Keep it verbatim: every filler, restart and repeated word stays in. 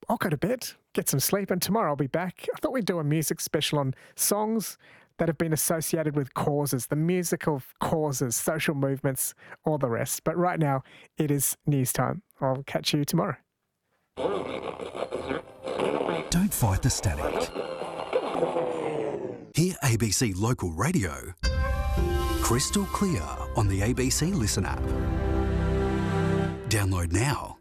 I'll go to bed, get some sleep, and tomorrow I'll be back. I thought we'd do a music special on songs that have been associated with causes, the music of causes, social movements, all the rest. But right now, it is news time. I'll catch you tomorrow. Don't fight the static. Hear A B C Local Radio crystal clear on the A B C Listen app. Download now.